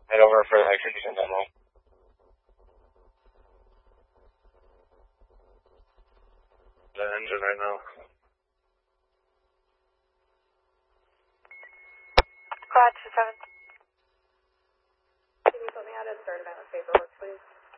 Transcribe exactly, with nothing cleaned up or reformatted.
Head over for the execution demo. The engine right now. Glad to seven. Can you put me out a start event with paperwork, please?